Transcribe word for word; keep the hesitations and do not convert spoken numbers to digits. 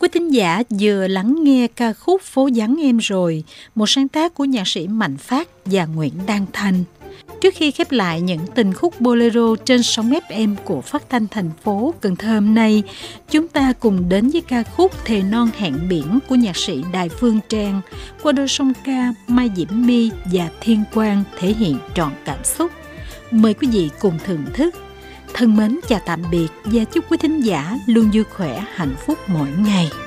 Quý thính giả vừa lắng nghe ca khúc Phố vắng em rồi, một sáng tác của nhạc sĩ Mạnh Phát và Nguyễn Đan Thanh. Trước khi khép lại những tình khúc bolero trên sóng ép em của Phát thanh thành phố Cần Thơ hôm nay, chúng ta cùng đến với ca khúc Thề non hẹn biển của nhạc sĩ Đài Phương Trang qua đôi song ca Mai Diễm My và Thiên Quang thể hiện trọn cảm xúc. Mời quý vị cùng thưởng thức. Thân mến chào tạm biệt và chúc quý thính giả luôn vui khỏe hạnh phúc mỗi ngày.